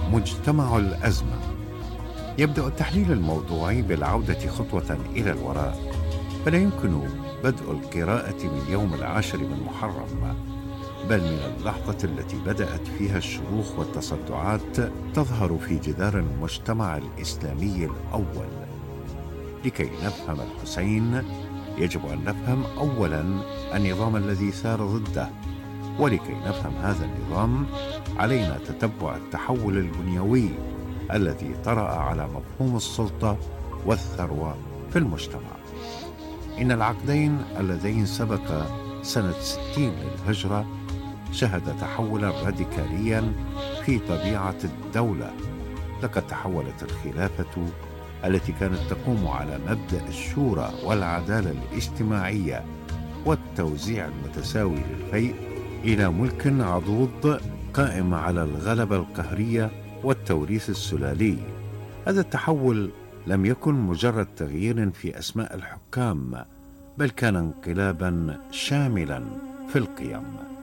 مجتمع الأزمة. يبدأ التحليل الموضوعي بالعودة خطوة إلى الوراء، فلا يمكن بدء القراءة من يوم 10 من محرم، بل من اللحظة التي بدأت فيها الشروخ والتصدعات تظهر في جدار المجتمع الإسلامي الأول. لكي نفهم الحسين يجب أن نفهم أولاً النظام الذي سار ضده، ولكي نفهم هذا النظام علينا تتبع التحول البنيوي الذي طرأ على مفهوم السلطة والثروة في المجتمع. إن العقدين اللذين سبق سنة 60 للهجرة شهد تحولا راديكاليا في طبيعة الدولة. لقد تحولت الخلافة التي كانت تقوم على مبدأ الشورى والعدالة الاجتماعية والتوزيع المتساوي للفيء إلى ملك عضوض قائم على الغلبة القهرية والتوريث السلالي. هذا التحول لم يكن مجرد تغيير في أسماء الحكام، بل كان انقلابا شاملا في القيم.